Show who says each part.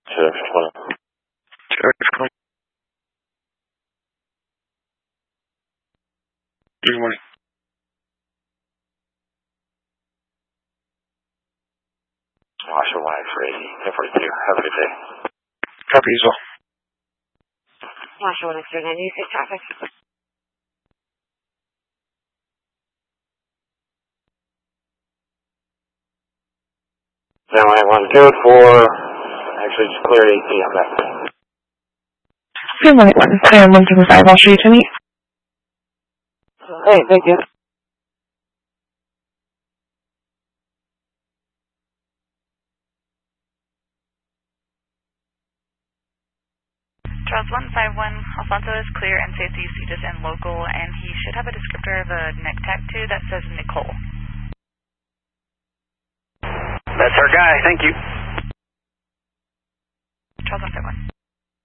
Speaker 1: Good morning.
Speaker 2: Washington Line for 1042. Have a good day.
Speaker 1: Copy as well.
Speaker 3: Washington 139, you say traffic.
Speaker 2: Now I want code for, actually just clear 18 on that.
Speaker 4: Good morning, 175, I'll show you to meet.
Speaker 3: Hey, thank you.
Speaker 5: Charles 151, Alfonso is clear and safety CGIS and local, and he should have a descriptor of a neck tattoo that says Nicole.
Speaker 2: That's our guy, thank you.
Speaker 5: Charles 151.